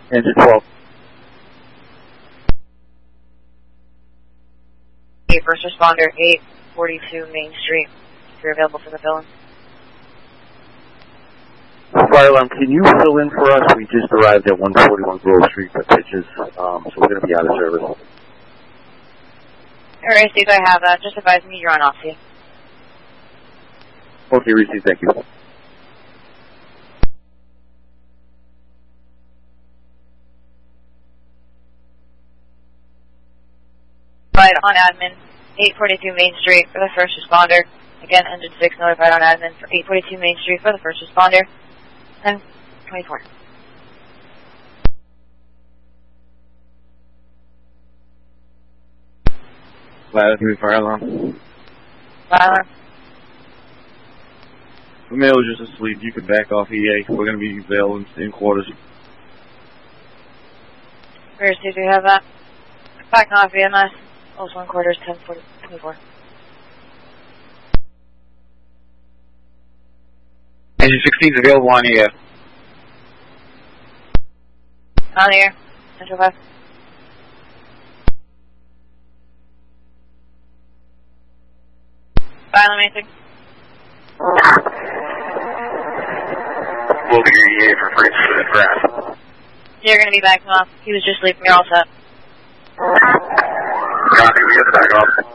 Engine 12. Hey, first responder, 842 Main Street. If you're available for the fill-in. Fire alarm, can you fill in for us? We just arrived at 141 Grove Street for pitches, so we're going to be out of service. Alright, Steve, I have that. Just advise me you're on off, see. Okay, receive, thank you. Notified on admin, 842 Main Street for the first responder. Again, engine 6 notified on admin for 842 Main Street for the first responder. 1024. Ladder 3 fire alarm. Fire alarm. The male was just asleep. You can back off EA. We're going to be available in quarters. Where is Steve? Do you have that? Back off EMS. Also in quarters, 1024. Engine 16 is available on the air. On the air. Central 5. File anything? We'll be EA for Fritz Grass. You're going to be backing off. He was just sleeping. You're all set. Copy, we have to back off.